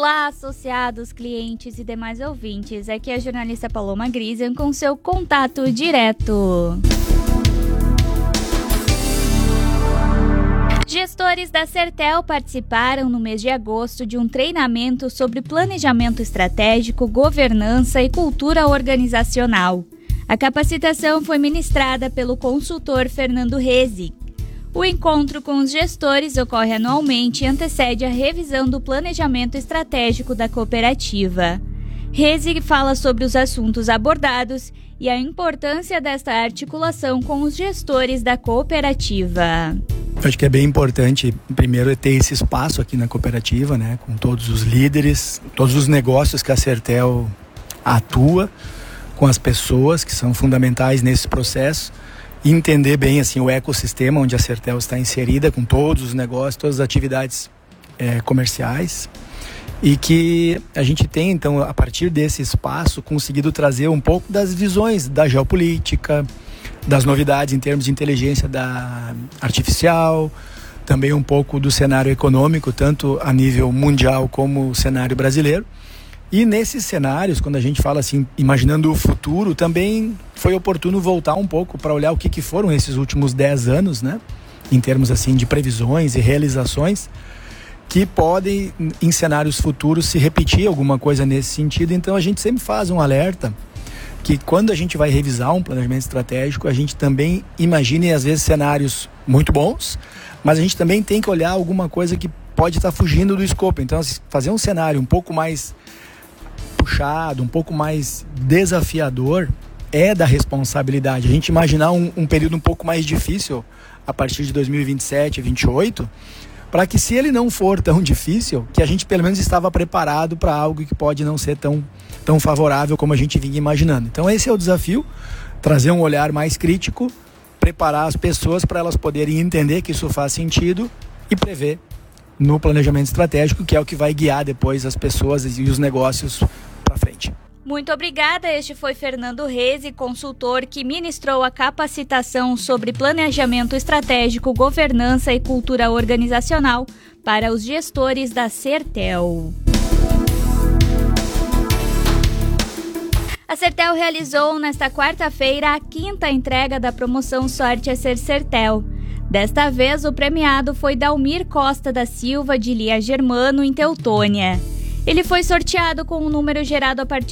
Olá, associados, clientes e demais ouvintes. Aqui é a jornalista Paloma Grisian com seu contato direto. Gestores da Sertel participaram no mês de agosto de um treinamento sobre planejamento estratégico, governança e cultura organizacional. A capacitação foi ministrada pelo consultor Fernando Rezzi. O encontro com os gestores ocorre anualmente e antecede a revisão do planejamento estratégico da cooperativa. Rezzi fala sobre os assuntos abordados e a importância desta articulação com os gestores da cooperativa. Eu acho que é bem importante, primeiro, ter esse espaço aqui na cooperativa, né, com todos os líderes, todos os negócios que a Sertel atua, com as pessoas que são fundamentais nesse processo. Entender bem assim, o ecossistema onde a Sertel está inserida, com todos os negócios, todas as atividades comerciais, e que a gente tem, então, a partir desse espaço, conseguido trazer um pouco das visões da geopolítica, das novidades em termos de inteligência artificial, também um pouco do cenário econômico, tanto a nível mundial como o cenário brasileiro. E nesses cenários, quando a gente fala assim, imaginando o futuro, também foi oportuno voltar um pouco para olhar o que foram esses últimos 10 anos, né? Em termos assim de previsões e realizações, que podem, em cenários futuros, se repetir alguma coisa nesse sentido. Então a gente sempre faz um alerta que quando a gente vai revisar um planejamento estratégico, a gente também imagine, às vezes, cenários muito bons, mas a gente também tem que olhar alguma coisa que pode estar fugindo do escopo. Então, fazer um cenário um pouco mais puxado, um pouco mais desafiador, é da responsabilidade. A gente imaginar um período um pouco mais difícil a partir de 2027, 2028, para que, se ele não for tão difícil, que a gente pelo menos estava preparado para algo que pode não ser tão favorável como a gente vinha imaginando. Então esse é o desafio, trazer um olhar mais crítico, preparar as pessoas para elas poderem entender que isso faz sentido e prever no planejamento estratégico, que é o que vai guiar depois as pessoas e os negócios para frente. Muito obrigada. Este foi Fernando Rezzi, consultor que ministrou a capacitação sobre planejamento estratégico, governança e cultura organizacional para os gestores da Sertel. A Sertel realizou nesta quarta-feira a 5ª entrega da promoção Sorte a Ser Sertel. Desta vez, o premiado foi Dalmir Costa da Silva, de Lia Germano, em Teutônia. Ele foi sorteado com um número gerado a partir